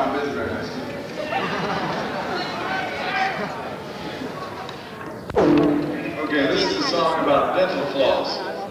I'm busy right now. Okay, this is a song about dental floss.